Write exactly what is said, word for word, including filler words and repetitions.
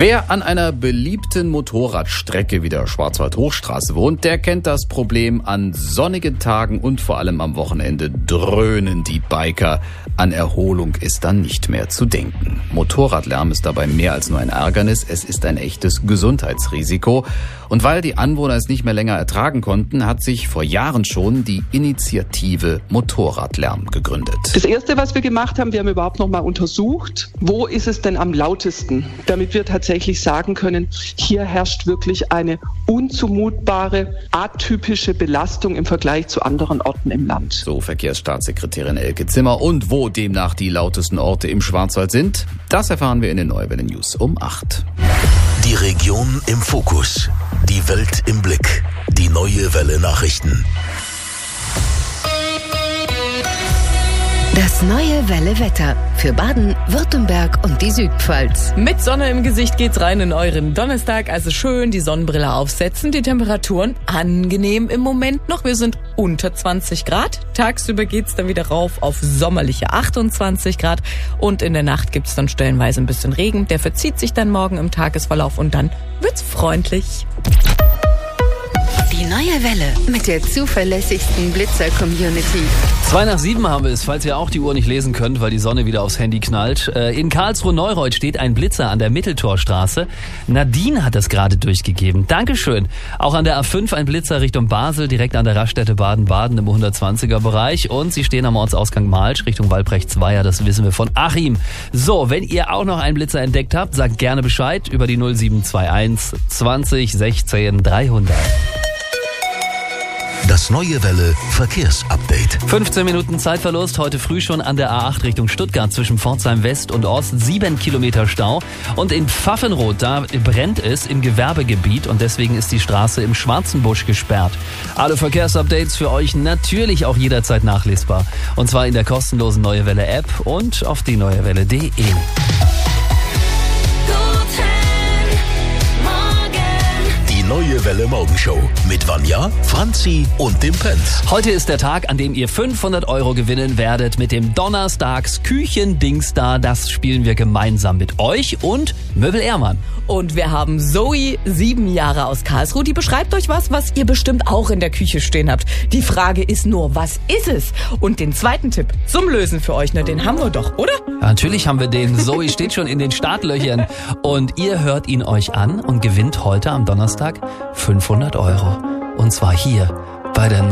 Wer an einer beliebten Motorradstrecke wie der Schwarzwald-Hochstraße wohnt, der kennt das Problem: an sonnigen Tagen und vor allem am Wochenende dröhnen die Biker. An Erholung ist dann nicht mehr zu denken. Motorradlärm ist dabei mehr als nur ein Ärgernis, es ist ein echtes Gesundheitsrisiko. Und weil die Anwohner es nicht mehr länger ertragen konnten, hat sich vor Jahren schon die Initiative Motorradlärm gegründet. Das Erste, was wir gemacht haben, wir haben überhaupt noch mal untersucht, wo ist es denn am lautesten, damit wir tatsächlich sagen können, hier herrscht wirklich eine unzumutbare, atypische Belastung im Vergleich zu anderen Orten im Land. So Verkehrsstaatssekretärin Elke Zimmer. Und wo demnach die lautesten Orte im Schwarzwald sind, das erfahren wir in den Neue Welle News um acht. Die Region im Fokus, die Welt im Blick, die Neue Welle Nachrichten. Das Neue Welle Wetter für Baden, Württemberg und die Südpfalz. Mit Sonne im Gesicht geht's rein in euren Donnerstag, also schön die Sonnenbrille aufsetzen. Die Temperaturen angenehm im Moment noch. Wir sind unter zwanzig Grad. Tagsüber geht's dann wieder rauf auf sommerliche achtundzwanzig Grad. Und in der Nacht gibt's dann stellenweise ein bisschen Regen. Der verzieht sich dann morgen im Tagesverlauf und dann wird's freundlich. Die Neue Welle mit der zuverlässigsten Blitzer-Community. Zwei nach sieben haben wir es, falls ihr auch die Uhr nicht lesen könnt, weil die Sonne wieder aufs Handy knallt. In Karlsruhe-Neureuth steht ein Blitzer an der Mitteltorstraße. Nadine hat das gerade durchgegeben. Dankeschön. Auch an der A fünf ein Blitzer Richtung Basel, direkt an der Raststätte Baden-Baden im hundertzwanziger Bereich. Und sie stehen am Ortsausgang Malsch Richtung Walbrechtsweiher, das wissen wir von Achim. So, wenn ihr auch noch einen Blitzer entdeckt habt, sagt gerne Bescheid über die null sieben zwei eins zwanzig sechzehn dreihundert. Das Neue Welle Verkehrsupdate. fünfzehn Minuten Zeitverlust, heute früh schon an der A acht Richtung Stuttgart zwischen Pforzheim West und Ost, sieben Kilometer Stau. Und in Pfaffenroth, da brennt es im Gewerbegebiet und deswegen ist die Straße im Schwarzenbusch gesperrt. Alle Verkehrsupdates für euch natürlich auch jederzeit nachlesbar. Und zwar in der kostenlosen Neue Welle App und auf die neuewelle punkt de. Neue Welle Morgenshow mit Vanja, Franzi und dem Pence. Heute ist der Tag, an dem ihr fünfhundert Euro gewinnen werdet mit dem Donnerstags Küchendingsda. Das spielen wir gemeinsam mit euch und Möbel Ehrmann. Und wir haben Zoe, sieben Jahre aus Karlsruhe, die beschreibt euch was, was ihr bestimmt auch in der Küche stehen habt. Die Frage ist nur, was ist es? Und den zweiten Tipp zum Lösen für euch, ne, den haben wir doch, oder? Ja, natürlich haben wir den. Zoe steht schon in den Startlöchern und ihr hört ihn euch an und gewinnt heute am Donnerstag fünfhundert Euro. Und zwar hier bei der